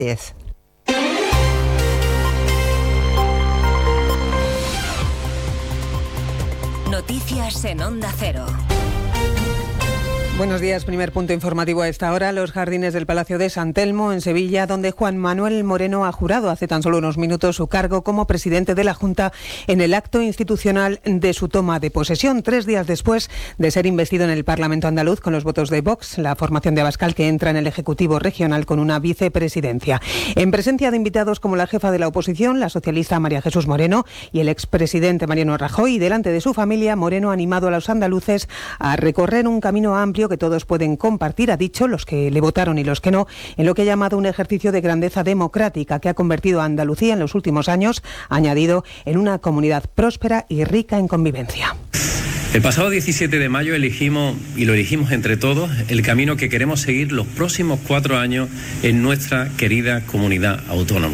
10. Noticias en Onda Cero. Buenos días, primer punto informativo a esta hora. Los jardines del Palacio de San Telmo, en Sevilla, donde Juan Manuel Moreno ha jurado hace tan solo unos minutos su cargo como presidente de la Junta en el acto institucional de su toma de posesión, 3 días después de ser investido en el Parlamento andaluz con los votos de Vox, la formación de Abascal que entra en el Ejecutivo regional con una vicepresidencia. En presencia de invitados como la jefa de la oposición, la socialista María Jesús Moreno, y el expresidente Mariano Rajoy, y delante de su familia, Moreno ha animado a los andaluces a recorrer un camino amplio que todos pueden compartir, ha dicho, los que le votaron y los que no, en lo que ha llamado un ejercicio de grandeza democrática que ha convertido a Andalucía en los últimos años, ha añadido, en una comunidad próspera y rica en convivencia. El pasado 17 de mayo elegimos entre todos el camino que queremos seguir los próximos 4 años en nuestra querida comunidad autónoma.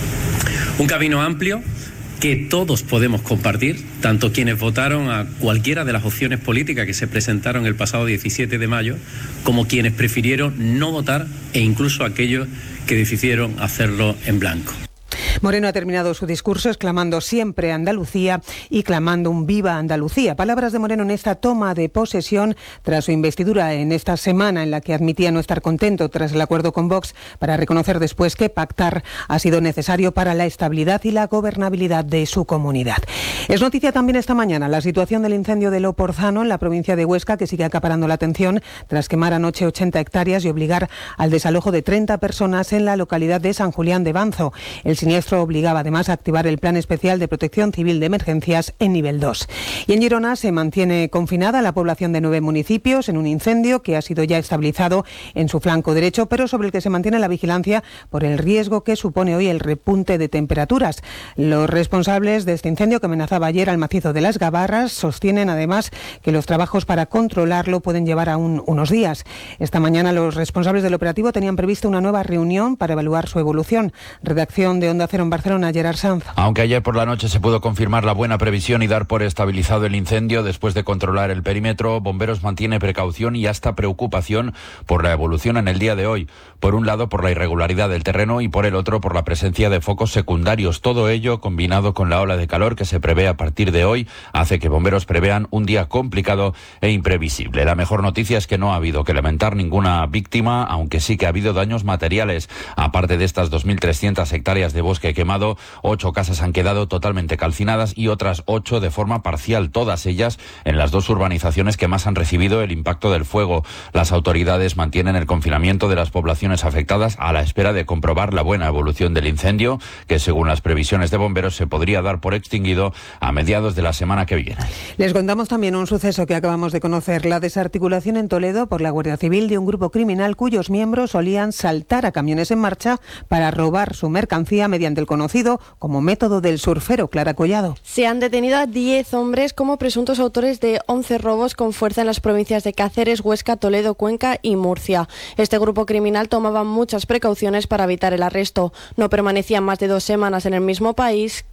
Un camino amplio que todos podemos compartir, tanto quienes votaron a cualquiera de las opciones políticas que se presentaron el pasado 17 de mayo, como quienes prefirieron no votar e incluso aquellos que decidieron hacerlo en blanco. Moreno ha terminado su discurso exclamando siempre Andalucía y clamando un viva Andalucía. Palabras de Moreno en esta toma de posesión tras su investidura en esta semana en la que admitía no estar contento tras el acuerdo con Vox, para reconocer después que pactar ha sido necesario para la estabilidad y la gobernabilidad de su comunidad. Es noticia también esta mañana la situación del incendio de Loporzano en la provincia de Huesca, que sigue acaparando la atención tras quemar anoche 80 hectáreas y obligar al desalojo de 30 personas en la localidad de San Julián de Banzo. El siniestro obligaba además a activar el Plan Especial de Protección Civil de Emergencias en nivel 2. Y en Girona se mantiene confinada la población de 9 municipios en un incendio que ha sido ya estabilizado en su flanco derecho, pero sobre el que se mantiene la vigilancia por el riesgo que supone hoy el repunte de temperaturas. Los responsables de este incendio, que amenazaba ayer al macizo de las Gabarras, sostienen además que los trabajos para controlarlo pueden llevar aún unos días. Esta mañana los responsables del operativo tenían previsto una nueva reunión para evaluar su evolución. Redacción de Onda Cero en Barcelona, Gerard Sanz. Aunque ayer por la noche se pudo confirmar la buena previsión y dar por estabilizado el incendio después de controlar el perímetro, Bomberos mantiene precaución y hasta preocupación por la evolución en el día de hoy. Por un lado, por la irregularidad del terreno y por el otro, por la presencia de focos secundarios. Todo ello, combinado con la ola de calor que se prevé a partir de hoy, hace que Bomberos prevean un día complicado e imprevisible. La mejor noticia es que no ha habido que lamentar ninguna víctima, aunque sí que ha habido daños materiales. Aparte de estas 2.300 hectáreas de bosque quemado, 8 casas han quedado totalmente calcinadas y otras 8 de forma parcial, todas ellas en las 2 urbanizaciones que más han recibido el impacto del fuego. Las autoridades mantienen el confinamiento de las poblaciones afectadas a la espera de comprobar la buena evolución del incendio, que según las previsiones de bomberos se podría dar por extinguido a mediados de la semana que viene. Les contamos también un suceso que acabamos de conocer: la desarticulación en Toledo por la Guardia Civil de un grupo criminal cuyos miembros solían saltar a camiones en marcha para robar su mercancía mediante el conocido como método del surfero. Clara Collado. Se han detenido a 10 hombres como presuntos autores de 11 robos con fuerza en las provincias de Cáceres, Huesca, Toledo, Cuenca y Murcia. Este grupo criminal tomaba muchas precauciones para evitar el arresto. No permanecían más de 2 semanas en el mismo país,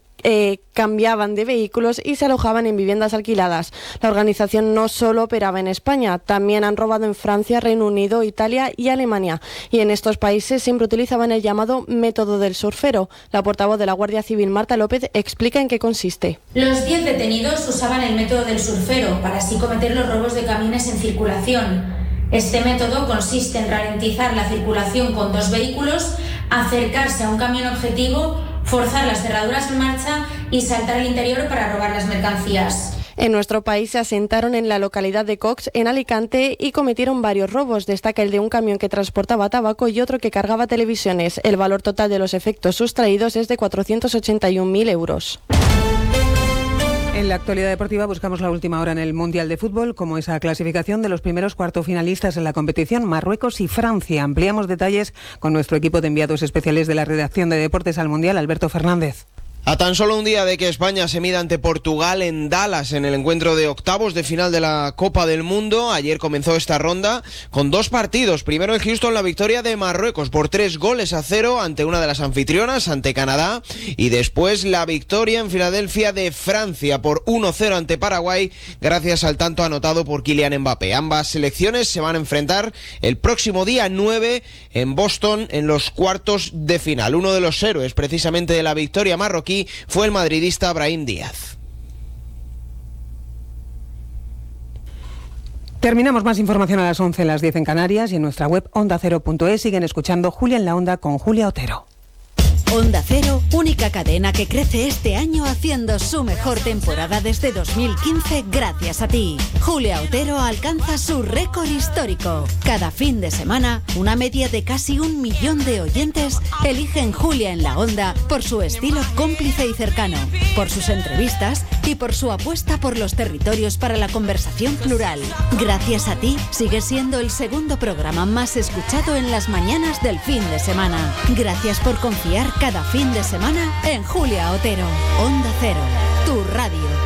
cambiaban de vehículos y se alojaban en viviendas alquiladas. La organización no solo operaba en España, también han robado en Francia, Reino Unido, Italia y Alemania. Y en estos países siempre utilizaban el llamado método del surfero. La portavoz de la Guardia Civil, Marta López, explica en qué consiste. Los 10 detenidos usaban el método del surfero para así cometer los robos de camiones en circulación. Este método consiste en ralentizar la circulación con 2 vehículos, acercarse a un camión objetivo, forzar las cerraduras en marcha y saltar al interior para robar las mercancías. En nuestro país se asentaron en la localidad de Cox, en Alicante, y cometieron varios robos. Destaca el de un camión que transportaba tabaco y otro que cargaba televisiones. El valor total de los efectos sustraídos es de 481.000 euros. En la actualidad deportiva buscamos la última hora en el Mundial de Fútbol, como esa clasificación de los primeros cuartofinalistas en la competición, Marruecos y Francia. Ampliamos detalles con nuestro equipo de enviados especiales de la redacción de Deportes al Mundial, Alberto Fernández. A tan solo un día de que España se mida ante Portugal en Dallas en el encuentro de octavos de final de la Copa del Mundo, ayer comenzó esta ronda con 2 partidos. Primero en Houston la victoria de Marruecos por 3-0 ante una de las anfitrionas, ante Canadá, y después la victoria en Filadelfia de Francia por 1-0 ante Paraguay gracias al tanto anotado por Kylian Mbappé. Ambas selecciones se van a enfrentar el próximo día 9 en Boston en los cuartos de final. Uno de los héroes precisamente de la victoria marroquí fue el madridista Brahim Díaz. Terminamos más información a las 11, las 10 en Canarias y en nuestra web ondacero.es. Siguen escuchando Julia en la Onda con Julia Otero. Onda Cero, única cadena que crece este año haciendo su mejor temporada desde 2015 gracias a ti. Julia Otero alcanza su récord histórico. Cada fin de semana, una media de casi 1 millón de oyentes eligen Julia en la Onda por su estilo cómplice y cercano, por sus entrevistas y por su apuesta por los territorios para la conversación plural. Gracias a ti, sigue siendo el segundo programa más escuchado en las mañanas del fin de semana. Gracias por confiar cada fin de semana en Julia Otero. Onda Cero, tu radio.